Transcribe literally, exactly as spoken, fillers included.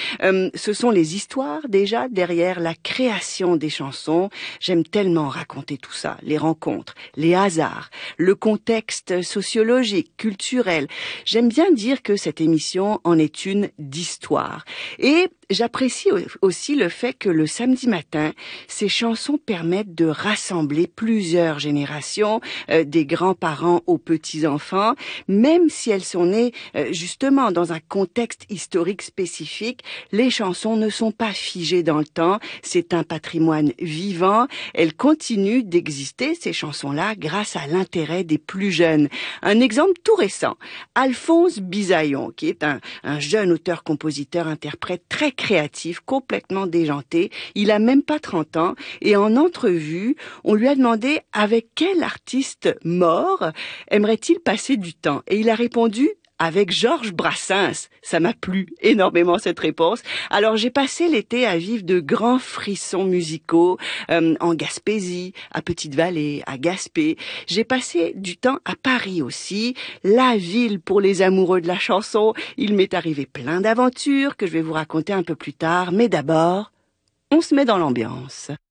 Euh, ce sont les histoires déjà derrière la création des chansons. J'aime tellement raconter tout ça, les rencontres, les hasards, le contexte sociologique, culturel. J'aime bien dire que cette émission en est une d'histoire. Et j'apprécie aussi le fait que le samedi matin, ces chansons permettent de rassembler plusieurs générations, euh, des grands-parents aux petits-enfants, même si elles sont nées euh, justement dans un contexte historique spécifique. Les chansons ne sont pas figées dans le temps, c'est un patrimoine vivant. Elles continuent d'exister, ces chansons-là, grâce à l'intérêt des plus jeunes. Un exemple tout récent, Alphonse Bisaillon, qui est un, un jeune auteur-compositeur-interprète très créatif, complètement déjanté. Il a même pas trente ans et en entrevue, on lui a demandé avec quel artiste mort aimerait-il passer du temps. Et il a répondu avec Georges Brassens. Ça m'a plu énormément cette réponse. Alors j'ai passé l'été à vivre de grands frissons musicaux euh, en Gaspésie, à Petite-Vallée, à Gaspé. J'ai passé du temps à Paris aussi, la ville pour les amoureux de la chanson. Il m'est arrivé plein d'aventures que je vais vous raconter un peu plus tard. Mais d'abord, on se met dans l'ambiance.